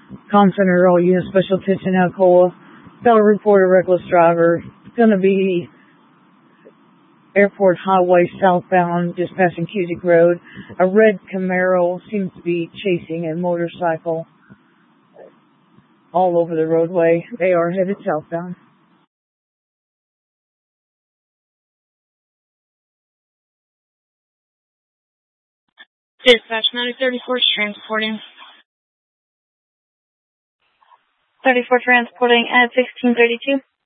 Com Center, all units, special attention, Alcoa. Got a report of reckless driver. Gonna be Airport Highway southbound, just passing Cusick Road. A red Camaro seems to be chasing a motorcycle all over the roadway. They are headed southbound. Dispatch 934 transporting. 34 transporting at 1632.